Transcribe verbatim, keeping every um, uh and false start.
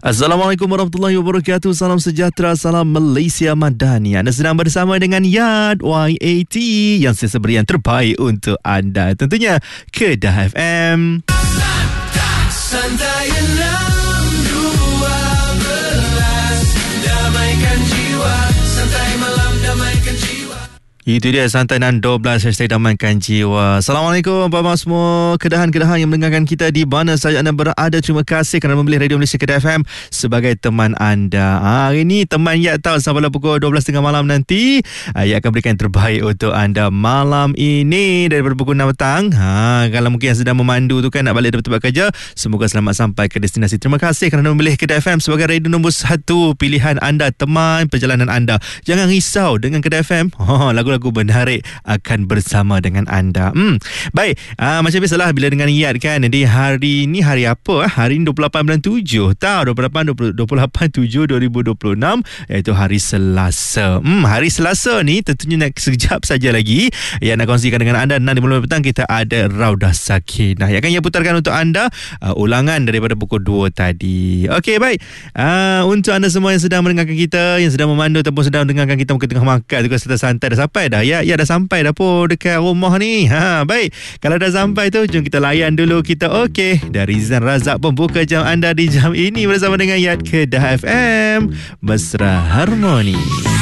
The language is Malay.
Assalamualaikum warahmatullahi wabarakatuh. Salam sejahtera, salam Malaysia Madani. Anda sedang bersama dengan Yad Y A T yang sentiasa beri yang terbaik untuk anda. Tentunya Kedah F M. Santai enam dua belas, damaikan jiwa. Santai malam, damaikan jiwa. Itu dia Santai enam dua belas, hashtag damaikan jiwa. Assalamualaikum Bapak semua, kedahan-kedahan yang mendengarkan kita di mana saja anda berada. Terima kasih kerana memilih Radio Malaysia Kedah F M sebagai teman anda. Ha, hari ini teman Yat tahu sampai pukul dua belas tiga puluh malam nanti Yat akan berikan yang terbaik untuk anda malam ini daripada pukul enam petang. Ha, kalau mungkin yang sedang memandu tu kan, nak balik dari tempat kerja, semoga selamat sampai ke destinasi. Terima kasih kerana memilih Kedah F M sebagai radio nombor satu pilihan anda, teman perjalanan anda. Jangan risau dengan Kedah F M. Ha, lagu lagu menarik akan bersama dengan anda. Hmm. Baik, uh, macam biasalah bila dengan Yat kan. Jadi hari ni hari apa? Hari ni dua puluh lapan bulan tujuh. Tahu dua puluh lapan dua puluh lapan tujuh dua ribu dua puluh enam, iaitu hari Selasa. Hmm, hari Selasa ni tentunya nak sekejap saja lagi yang nak kongsikan dengan anda. enam lima puluh petang kita ada Raudah Sakinah yang akan ia putarkan untuk anda uh, ulangan daripada pukul dua tadi. Okey, baik. Uh, untuk anda semua yang sedang mendengarkan kita, yang sedang memandu ataupun sedang mendengarkan kita mungkin tengah makan juga, santai-santai. Dah sampai dah ya, ya dah sampai dah pun dekat rumah ni. Ha, baik. Kalau dah sampai tu, jom kita layan dulu kita. Okey, dari Zizan Razak pembuka jam anda di jam ini bersama dengan Yat Kedah F M. Mesra Harmoni.